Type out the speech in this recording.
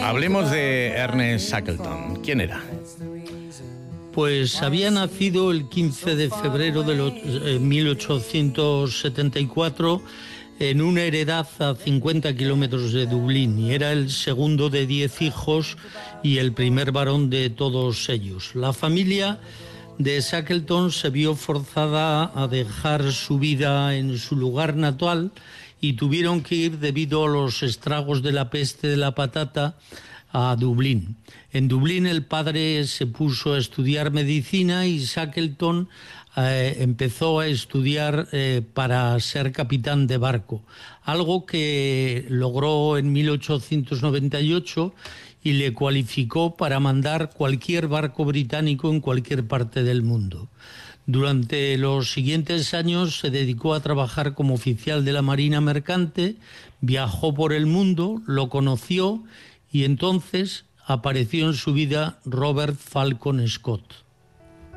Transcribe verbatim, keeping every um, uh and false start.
Hablemos de Ernest Shackleton. ¿Quién era? Pues había nacido el quince de febrero de mil ochocientos setenta y cuatro en una heredad a cincuenta kilómetros de Dublín, y era el segundo de diez hijos y el primer varón de todos ellos. La familia de Shackleton se vio forzada a dejar su vida en su lugar natal y tuvieron que ir, debido a los estragos de la peste de la patata, a Dublín. En Dublín el padre se puso a estudiar medicina y Shackleton eh, empezó a estudiar eh, para ser capitán de barco, algo que logró en mil ochocientos noventa y ocho y le cualificó para mandar cualquier barco británico en cualquier parte del mundo. Durante los siguientes años se dedicó a trabajar como oficial de la Marina Mercante, viajó por el mundo, lo conoció y entonces apareció en su vida Robert Falcon Scott.